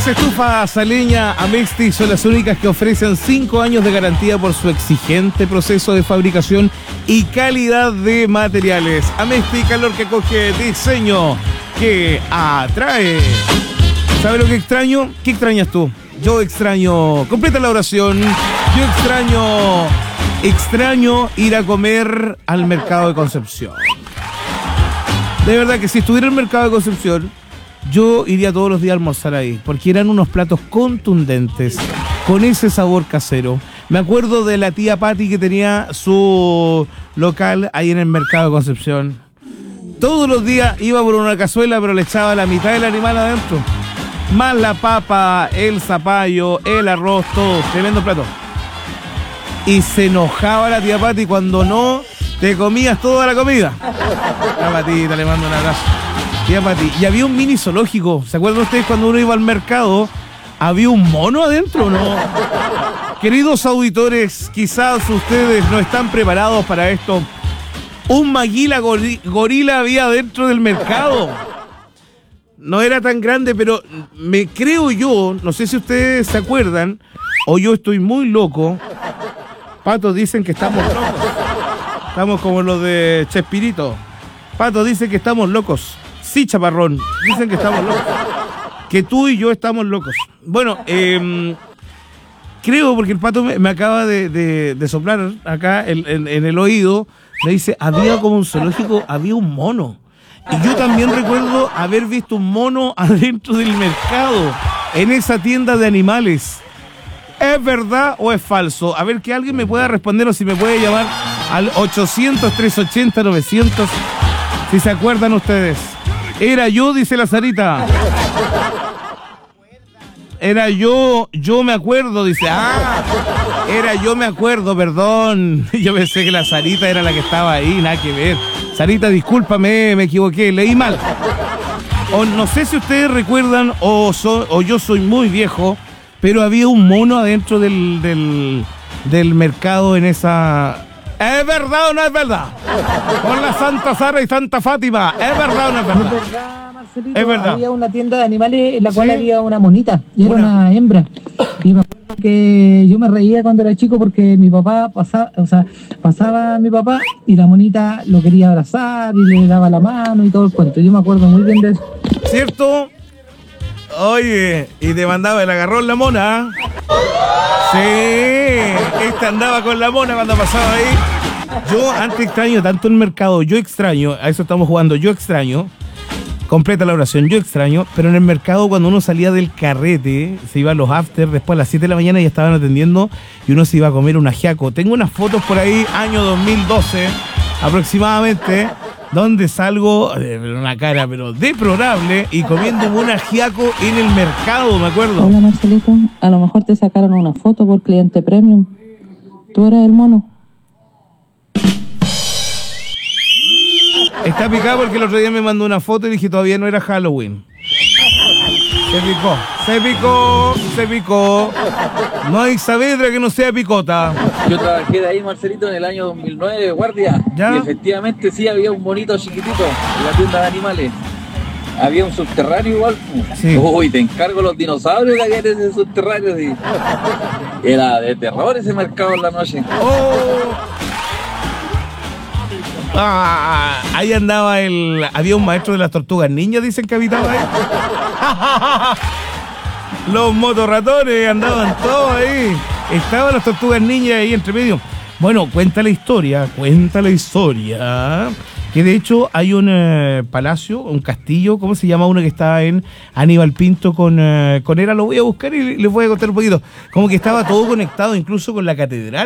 Estufas a leña Amexti son las únicas que ofrecen 5 años de garantía por su exigente proceso de fabricación y calidad de materiales. Amexti, calor que coge, diseño que atrae. ¿Sabes lo que extraño? ¿Qué extrañas tú? Yo extraño, completa la oración, yo extraño ir a comer al mercado de Concepción. De verdad que si estuviera en el mercado de Concepción, yo iría todos los días a almorzar ahí, porque eran unos platos contundentes, con ese sabor casero. Me acuerdo de la tía Patti que tenía su local ahí en el mercado de Concepción. Todos los días iba por una cazuela, pero le echaba la mitad del animal adentro. Más la papa, el zapallo, el arroz, todo, tremendo plato. Y se enojaba la tía Patti cuando no te comías toda la comida. La Patita, le mando un abrazo. Tía Pati. Y había un mini zoológico. ¿Se acuerdan ustedes cuando uno iba al mercado? ¿Había un mono adentro o no? Queridos auditores, quizás ustedes no están preparados para esto. Un maguila gorila había dentro del mercado. No era tan grande, pero me creo yo, no sé si ustedes se acuerdan, o yo estoy muy loco. Pato, dicen que estamos locos. Estamos como los de Chespirito. Pato, dicen que estamos locos. Sí, chaparrón, dicen que estamos locos. Que tú y yo estamos locos. Bueno, creo, porque el Pato me acaba de soplar acá en el oído. Me dice, había como un zoológico, había un mono. Y yo también recuerdo haber visto un mono adentro del mercado, en esa tienda de animales. ¿Es verdad o es falso? A ver, que alguien me pueda responder, o si me puede llamar al 800-380-900, si se acuerdan ustedes. Era yo, dice la Sarita. Era yo me acuerdo, dice. Era yo me acuerdo, perdón. Yo pensé que la Sarita era la que estaba ahí, nada que ver. Sarita, discúlpame, me equivoqué, leí mal. O no sé si ustedes recuerdan, o yo soy muy viejo, pero había un mono adentro del mercado en esa... ¿Es verdad o no es verdad? Con la Santa Sara y Santa Fátima. ¿Es verdad o no es verdad? Es verdad, Marcelito. Es verdad. Había una tienda de animales en la cual ¿Sí? había una monita y era una hembra. Y me acuerdo que yo me reía cuando era chico porque mi papá pasaba mi papá y la monita lo quería abrazar y le daba la mano y todo el cuento. Yo me acuerdo muy bien de eso. ¿Cierto? Oye, y te mandaba el agarrón la mona. Sí, esta andaba con la mona cuando pasaba ahí. Yo antes extraño tanto el mercado, yo extraño, a eso estamos jugando, yo extraño, completa la oración, yo extraño, pero en el mercado cuando uno salía del carrete, se iba a los after, después a las 7 de la mañana ya estaban atendiendo y uno se iba a comer un ajiaco. Tengo unas fotos por ahí, año 2012 aproximadamente, donde salgo, una cara pero deplorable, y comiendo un ajiaco en el mercado, me acuerdo. Hola Marcelito, a lo mejor te sacaron una foto por cliente premium. ¿Tú eras el mono? Está picado porque el otro día me mandó una foto y dije todavía no era Halloween. Se picó. No hay Saavedra que no sea picota. Yo trabajé de ahí, Marcelito, en el año 2009 de guardia. ¿Ya? Y efectivamente sí había un monito chiquitito en la tienda de animales. Había un subterráneo igual. Sí. Uy, te encargo los dinosaurios que había en ese subterráneo. Sí. Era de terror ese mercado en la noche. Ahí andaba había un maestro de las tortugas ninjas, dicen que habitaba ahí. Los motorratones andaban todos ahí. Estaban las tortugas ninjas ahí entre medio. Bueno, cuenta la historia, que de hecho hay un palacio, un castillo, ¿cómo se llama uno que estaba en Aníbal Pinto con Era? Lo voy a buscar y les voy a contar un poquito. Como que estaba todo conectado, incluso con la catedral.